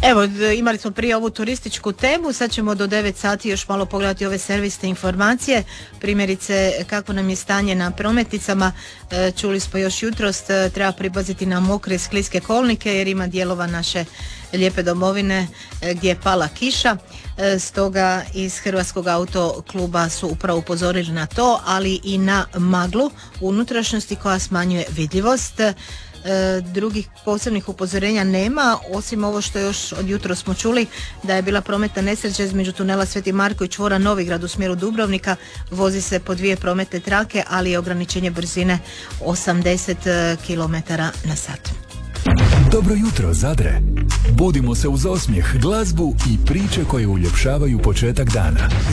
Evo, imali smo prije ovu turističku temu, sad ćemo do 9 sati još malo pogledati ove servisne informacije, primjerice kako nam je stanje na prometnicama. Čuli smo još jutros, treba pripaziti na mokre skliske kolnike jer ima dijelova naše lijepe domovine gdje je pala kiša, stoga iz Hrvatskog autokluba su upravo upozorili na to, ali i na maglu u unutrašnjosti koja smanjuje vidljivost. Drugih posebnih upozorenja nema, osim ovo što još od jutro smo čuli da je bila prometna nesreća između tunela Sveti Marko i čvora Novigrad u smjeru Dubrovnika. Vozi se po 2 prometne trake, ali je ograničenje brzine 80 km/h. Dobro jutro, Zadre. Budimo se uz osmijeh, glazbu i priče koje uljepšavaju početak dana.